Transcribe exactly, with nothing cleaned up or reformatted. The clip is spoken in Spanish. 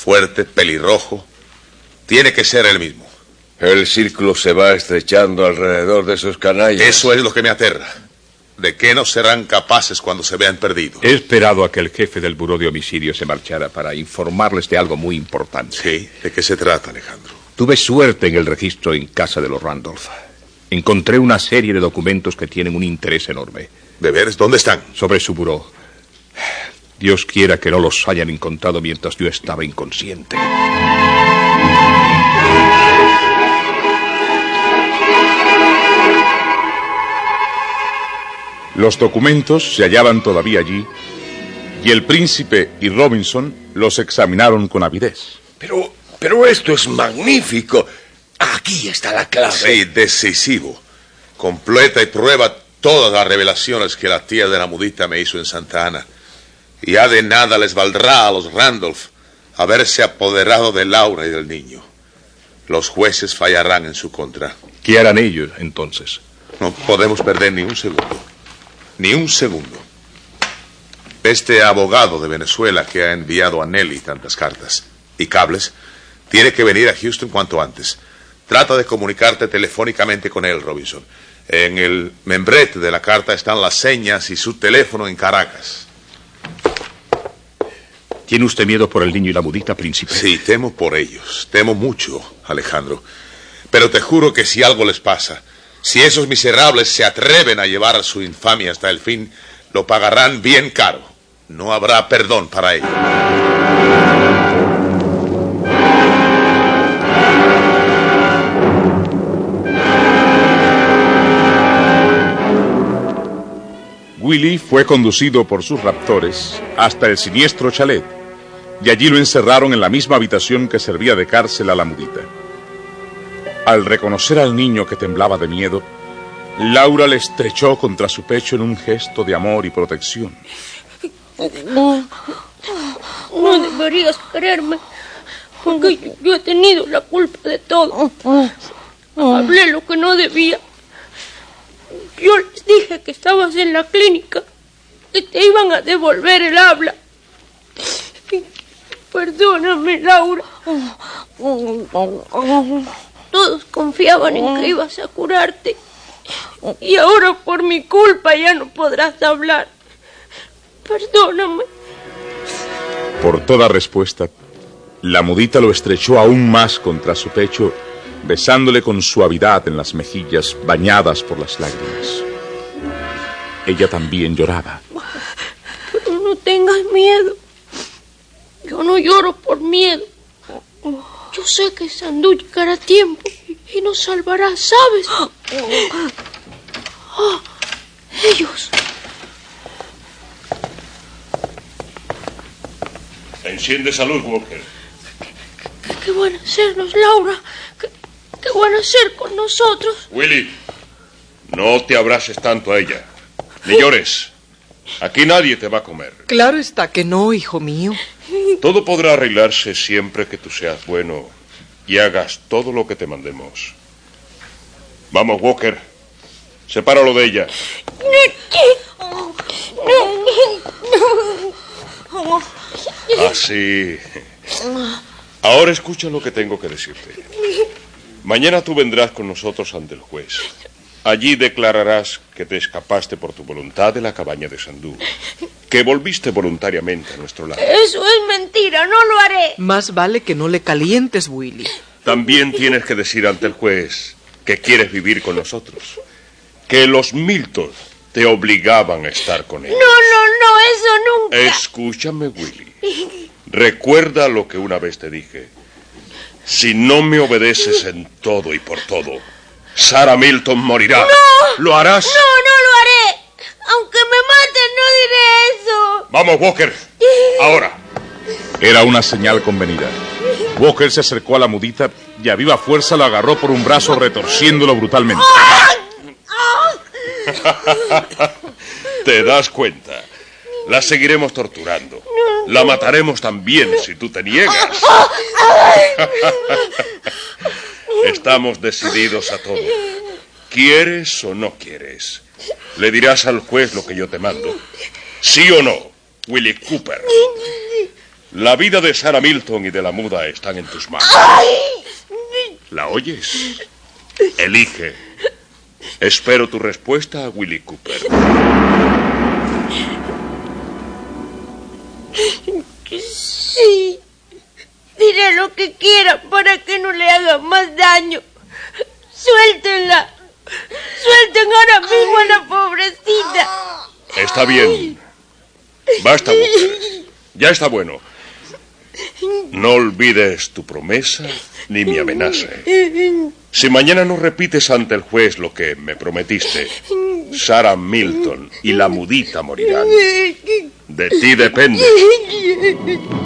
fuerte, pelirrojo. Tiene que ser él mismo. El círculo se va estrechando alrededor de esos canallas. Eso es lo que me aterra. ¿De qué no serán capaces cuando se vean perdidos? He esperado a que el jefe del buró de homicidio se marchara para informarles de algo muy importante. Sí, ¿de qué se trata, Alejandro? Tuve suerte en el registro en casa de los Randolph. Encontré una serie de documentos que tienen un interés enorme. ¿De veras? ¿Dónde están? Sobre su buró. Dios quiera que no los hayan encontrado mientras yo estaba inconsciente. Los documentos se hallaban todavía allí y el príncipe y Robinson los examinaron con avidez. Pero, pero esto es magnífico. Aquí está la clave. Sí, decisivo. Completa y prueba todas las revelaciones que la tía de la mudita me hizo en Santa Ana. Y ya de nada les valdrá a los Randolph haberse apoderado de Laura y del niño. Los jueces fallarán en su contra. ¿Qué harán ellos, entonces? No podemos perder ni un segundo. Ni un segundo. Este abogado de Venezuela que ha enviado a Nelly tantas cartas y cables tiene que venir a Houston cuanto antes. Trata de comunicarte telefónicamente con él, Robinson. En el membrete de la carta están las señas y su teléfono en Caracas. ¿Tiene usted miedo por el niño y la mudita, príncipe? Sí, temo por ellos. Temo mucho, Alejandro. Pero te juro que si algo les pasa, si esos miserables se atreven a llevar su infamia hasta el fin, lo pagarán bien caro. No habrá perdón para ellos. Willie fue conducido por sus raptores hasta el siniestro chalet y allí lo encerraron en la misma habitación que servía de cárcel a la mudita. Al reconocer al niño que temblaba de miedo, Laura le estrechó contra su pecho en un gesto de amor y protección. No, no deberías quererme, porque yo, yo he tenido la culpa de todo. Hablé lo que no debía. Yo les dije que estabas en la clínica, que te iban a devolver el habla. Perdóname, Laura. Todos confiaban en que ibas a curarte. Y ahora por mi culpa ya no podrás hablar. Perdóname. Por toda respuesta, la mudita lo estrechó aún más contra su pecho, besándole con suavidad en las mejillas bañadas por las lágrimas. Ella también lloraba. Pero no tengas miedo. Yo no lloro por miedo. Yo sé que Sandú llegará a tiempo y nos salvará, ¿sabes? Oh, ellos. Enciende salud, Walker. ¿Qué, qué, qué van a hacernos, Laura? ¿Qué, ¿Qué van a hacer con nosotros? Willie, no te abraces tanto a ella. Ni llores. Aquí nadie te va a comer. Claro está que no, hijo mío. Todo podrá arreglarse siempre que tú seas bueno y hagas todo lo que te mandemos. Vamos, Walker. Sepáralo de ella. Así. Ahora escucha lo que tengo que decirte. Mañana tú vendrás con nosotros ante el juez. Allí declararás que te escapaste por tu voluntad de la cabaña de Sandú, que volviste voluntariamente a nuestro lado. Eso es mentira, no lo haré. Más vale que no le calientes, Willie. También tienes que decir ante el juez que quieres vivir con nosotros, que los Milton te obligaban a estar con ellos. No, no, no, eso nunca. Escúchame, Willie. Recuerda lo que una vez te dije. Si no me obedeces en todo y por todo, Sarah Milton morirá. ¡No! ¿Lo harás? No, no lo haré. Aunque me maten, no diré eso. Vamos, Walker. Ahora. Era una señal convenida. Walker se acercó a la mudita y a viva fuerza lo agarró por un brazo, retorciéndolo brutalmente. ¿Te das cuenta? La seguiremos torturando. La mataremos también si tú te niegas. Estamos decididos a todo. ¿Quieres o no quieres? Le dirás al juez lo que yo te mando. ¿Sí o no, Willie Cooper? La vida de Sarah Milton y de la muda están en tus manos. ¿La oyes? Elige. Espero tu respuesta a Willie Cooper. Sí. Diré lo que quiera para que no le haga más daño. Suéltenla. Suelten ahora mismo a la pobrecita. Está bien. Basta, mujer. Ya está bueno. No olvides tu promesa ni mi amenaza. Si mañana no repites ante el juez lo que me prometiste, Sarah Milton y la mudita morirán. De ti depende.